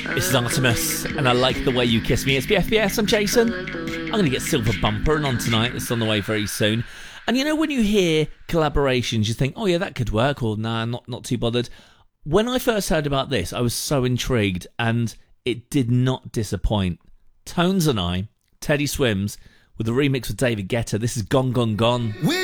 This is Artemis, and I like the way you kiss me. It's BFBS, I'm Jason. I'm going to get Silver Bumper on tonight. It's on the way very soon. And you know when you hear collaborations, you think, oh yeah, that could work, or nah, not too bothered. When I first heard about this, I was so intrigued, and it did not disappoint. Tones and I, Teddy Swims, with a remix with David Guetta. This is Gone, Gone, Gone.